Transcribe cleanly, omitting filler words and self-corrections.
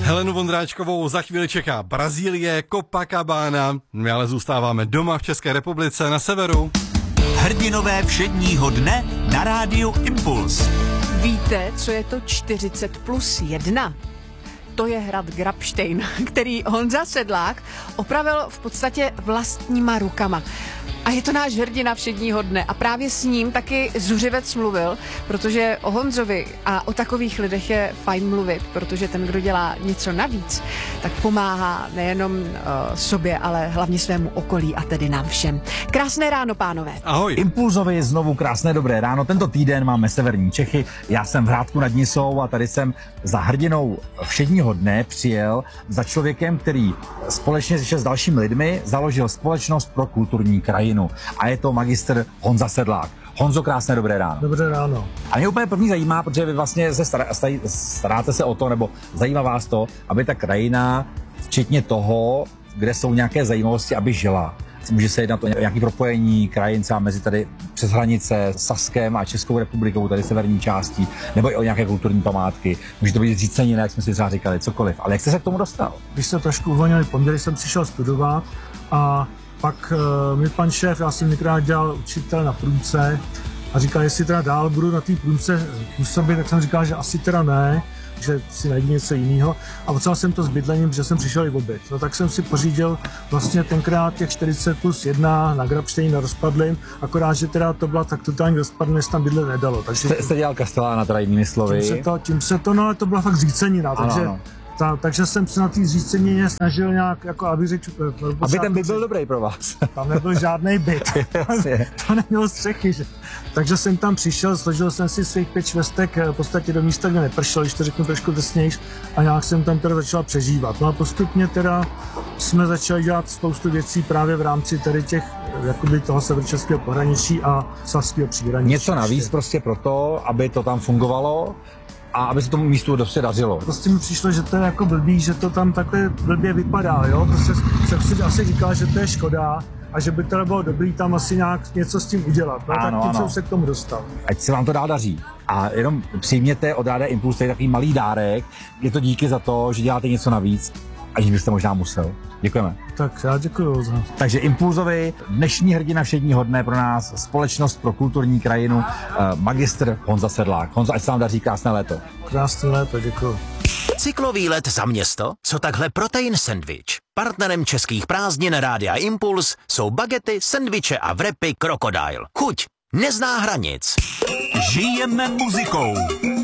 Helenu Vondráčkovou za chvíli čeká Brazílie, Copacabana, my ale zůstáváme doma v České republice na severu. Hrdinové všedního dne na rádiu Impuls. Víte, co je to 40+1? To je hrad Grabštejn, který Honza Sedlák opravil v podstatě vlastníma rukama. A je to náš hrdina všedního dne a právě s ním taky Zuřivec mluvil, protože o Honzovi a o takových lidech je fajn mluvit, protože ten, kdo dělá něco navíc, tak pomáhá nejenom sobě, ale hlavně svému okolí a tedy nám všem. Krásné ráno, pánové. Ahoj. Impulzovi znovu krásné dobré ráno. Tento týden máme severní Čechy, já jsem v Hrádku nad Nisou a tady jsem za hrdinou všedního dne přijel za člověkem, který společně s dalšími lidmi založil Společnost pro kulturní krajinu. A je to magistr Honza Sedlák. Honzo, krásné dobré ráno. Dobré ráno. A mě úplně první zajímá, protože vy vlastně staráte se o to, nebo zajímá vás to, aby ta krajina, včetně toho, kde jsou nějaké zajímavosti, aby žila. Může se jednat o nějaké propojení krajin mezi tady přes hranice s Saskem a Českou republikou, tady severní částí, nebo i o nějaké kulturní památky. Může to být řícenina, jak jsme si třeba říkali, cokoliv. Ale jak jste se k tomu dostal? Když se trošku uvolnili pondělí, jsem přišel studovat a pak mi pan šéf, já jsem některá dělal učitel na průmce a říkal, jestli teda dál budu na té průmce působit, tak jsem říkal, že asi teda ne, že si najdu něco jiného. A ocel jsem to s bydlením, že jsem přišel i v oběd. No tak jsem si pořídil vlastně tenkrát těch 40+1 na Grabštejn, na rozpadlým, akorát, že teda to byla tak totálně rozpadlé, že tam bydlet nedalo. Takže jste dělal kastelána, teda jinými slovy. Tím se to, no ale to byla fakt zřícenina, takže... Ano. Takže jsem se na té zřícenině snažil nějak, jako aby řeč... Aby ten byt byl dobrý pro vás. Tam nebyl žádný byt. To nemělo střechy, že? Takže jsem tam přišel, složil jsem si svých 5 švestek v podstatě do místa, kde nepršel, když to řeknu trošku drsnějš, a nějak jsem tam teda začal přežívat. No a postupně teda jsme začali dělat spoustu věcí právě v rámci tady těch, jakoby toho severočeského pohraničí a saského příhraničí. Něco navíc prostě proto, aby to tam fungovalo a aby se tomu místu dobře dařilo. Prostě mi přišlo, že to je jako blbý, že to tam takhle blbě vypadá, jo? Prostě jsem si asi říkal, že to je škoda a že by to bylo dobrý tam asi nějak něco s tím udělat. No, ano, tak tím ano. jsem se k tomu dostal. Ať se vám to dál daří. A jenom přijměte od Rádia Impuls takový malý dárek. Je to díky za to, že děláte něco navíc, aniž byste možná musel. Děkujeme. Tak já děkuju za... Takže Impulzovi, dnešní hrdina všedního dne pro nás, Společnost pro kulturní krajinu, magistr Honza Sedlák. Honzo, ať se vám daří, krásné léto. Krásné léto, děkuju. Cyklový let za město? Co takhle protein sendvič? Partnerem českých prázdnin Rádia Impuls jsou bagety, sendviče a wrapy Crocodile. Chuť nezná hranic. Žijeme muzikou.